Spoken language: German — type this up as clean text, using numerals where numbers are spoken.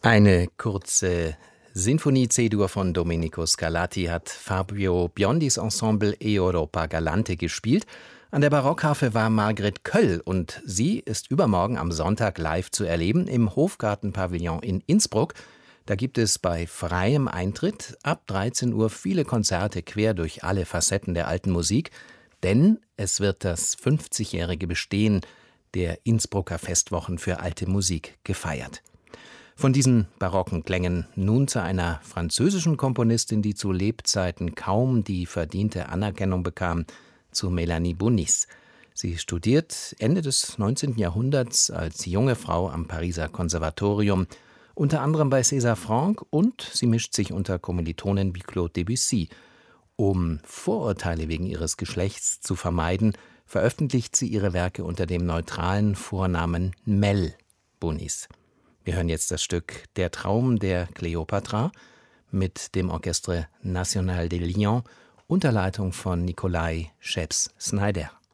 Eine kurze Sinfonie C-Dur von Domenico Scarlatti hat Fabio Biondis Ensemble Europa Galante gespielt. An der Barockharfe war Margret Köll und sie ist übermorgen am Sonntag live zu erleben im Hofgarten-Pavillon in Innsbruck. Da gibt es bei freiem Eintritt ab 13 Uhr viele Konzerte quer durch alle Facetten der alten Musik, denn es wird das 50-jährige Bestehen der Innsbrucker Festwochen für alte Musik gefeiert. Von diesen barocken Klängen nun zu einer französischen Komponistin, die zu Lebzeiten kaum die verdiente Anerkennung bekam, zu Mélanie Bonis. Sie studiert Ende des 19. Jahrhunderts als junge Frau am Pariser Konservatorium, unter anderem bei César Franck, und sie mischt sich unter Kommilitonen wie Claude Debussy. Um Vorurteile wegen ihres Geschlechts zu vermeiden, veröffentlicht sie ihre Werke unter dem neutralen Vornamen Mel Bonis. Wir hören jetzt das Stück Der Traum der Kleopatra mit dem Orchestre National de Lyon unter Leitung von Nikolai Scheps-Snyder.